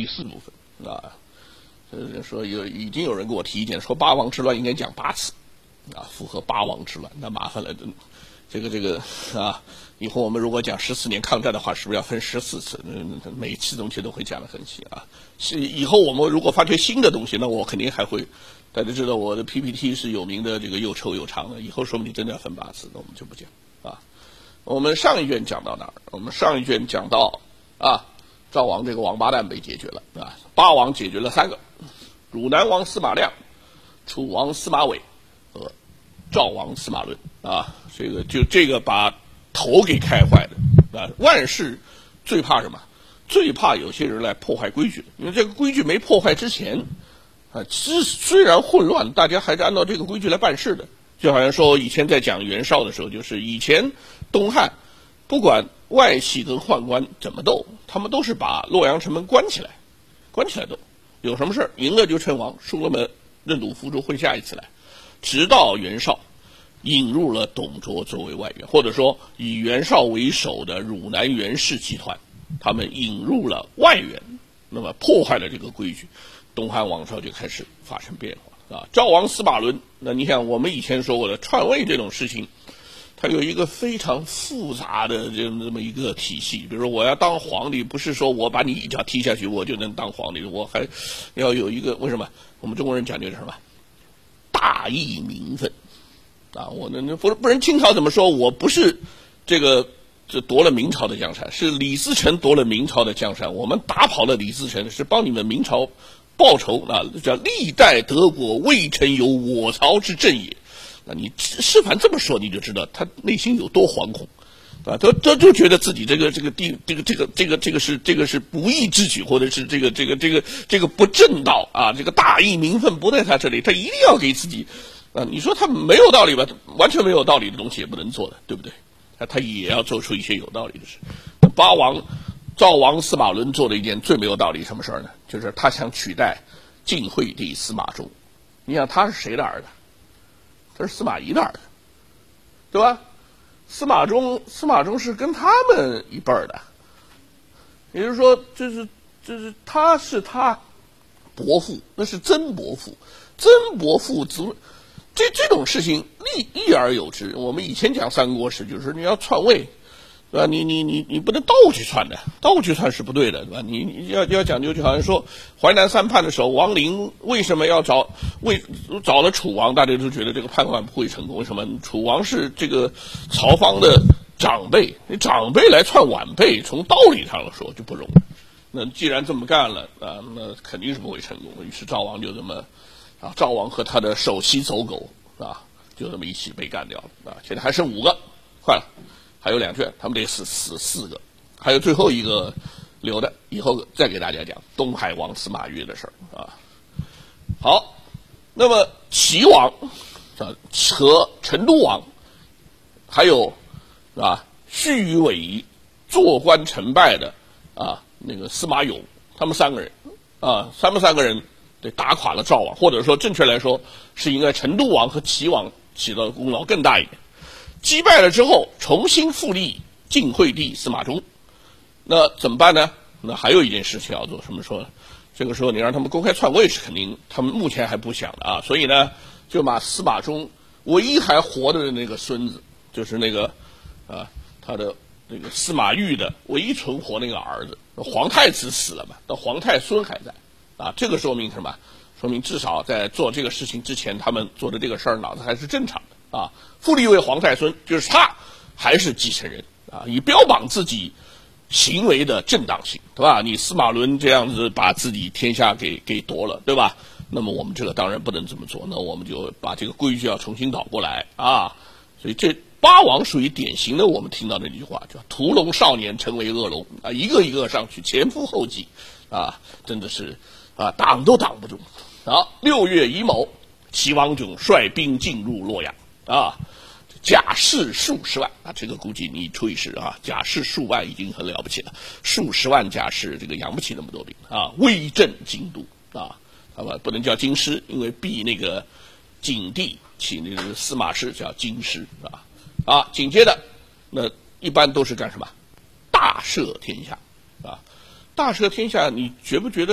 第4部分啊。说已经有人给我提意见，说八王之乱应该讲8次啊，符合八王之乱，那麻烦了。这个啊，以后我们如果讲14年抗战的话，是不是要分14次？每次东西都会讲得很细啊。以后我们如果发觉新的东西，那我肯定还会。大家知道我的 PPT 是有名的这个又臭又长的，以后说不定真的要分8次，那我们就不讲啊。我们上一卷讲到哪儿？我们上一卷讲到啊，赵王这个王八蛋被解决了啊，八王解决了3个：汝南王司马亮、楚王司马玮和赵王司马伦啊。这个把头给开坏的啊！万事最怕什么？最怕有些人来破坏规矩，因为这个规矩没破坏之前啊，虽然混乱，大家还是按照这个规矩来办事的。就好像说以前在讲袁绍的时候，就是以前东汉不管外戚跟宦官怎么斗，他们都是把洛阳城门关起来斗，有什么事赢了就称王，输了们认赌服输混下一次来，直到袁绍引入了董卓作为外援，或者说以袁绍为首的汝南袁氏集团，他们引入了外援，那么破坏了这个规矩，东汉王朝就开始发生变化啊。赵王司马伦，那你想我们以前说过的篡位这种事情，它有一个非常复杂的这么一个体系。比如说我要当皇帝，不是说我把你一脚踢下去我就能当皇帝，我还要有一个，为什么我们中国人讲究是什么？大义名分啊！我不然清朝怎么说？我不是这夺了明朝的江山，是李自成夺了明朝的江山，我们打跑了李自成，是帮你们明朝报仇啊！叫历代德国未曾有我朝之政也。那你示范这么说，你就知道他内心有多惶恐啊！他就觉得自己这个是不义之举，或者是这个不正道啊！这个大义名分不在他这里，他一定要给自己。啊，你说他没有道理吧？完全没有道理的东西也不能做的，对不对？他也要做出一些有道理的事。赵王司马伦做的一件最没有道理什么事呢？就是他想取代晋惠帝司马衷。你想他是谁的儿子？他是司马懿的儿子，对吧？司马衷是跟他们一辈儿的，也就是说，就是他是他伯父，那是曾伯父，曾伯父这种事情历而有之。我们以前讲三国史，就是你要篡位，对吧？你不能倒去篡的，倒去篡是不对的，对吧？你要讲究，就好像说淮南三叛的时候，王陵为什么要找了楚王？大家都觉得这个叛乱不会成功，为什么？楚王是这个曹芳的长辈，长辈来篡晚辈，从道理上来说就不容易。那既然这么干了啊，那肯定是不会成功的。于是赵王就这么。啊，赵王和他的首席走狗啊，就这么一起被干掉了啊！现在还剩5个，快了，还有2卷，他们得死4个，还有最后一个留的，以后再给大家讲东海王司马越的事儿啊。好，那么齐王和成都王，还有啊虚与委蛇、做官成败的啊那个司马勇，他们3个人啊，他们3个人。对，打垮了赵王，或者说正确来说是应该成都王和齐王起到的功劳更大一点。击败了之后，重新复立晋惠帝司马衷，那怎么办呢？那还有一件事情要做，什么说呢？这个时候你让他们公开篡位是肯定，他们目前还不想的啊。所以呢，就把司马衷唯一还活着的那个孙子，就是那个他的那个司马懿的唯一存活那个儿子，皇太子死了嘛，但皇太孙还在。啊，这个说明什么？说明至少在做这个事情之前，他们做的这个事儿脑子还是正常的啊。复立为皇太孙，就是他还是继承人啊，以标榜自己行为的正当性，对吧？你司马伦这样子把自己天下给夺了，对吧？那么我们这个当然不能这么做，那我们就把这个规矩要重新倒过来啊。所以这八王属于典型的我们听到的那句话，叫屠龙少年成为恶龙啊，一个一个上去，前赴后继啊，真的是。啊，挡都挡不住。好，6月乙卯，齐王炯率兵进入洛阳啊，甲士数十万啊，这个估计你吹是啊，甲士数万已经很了不起了，数十万甲士这个养不起那么多兵啊，威震京都啊，他们不能叫京师，因为避那个景帝起那个司马氏叫京师啊，紧接着那一般都是干什么？大赦天下啊，大赦天下，你觉不觉得？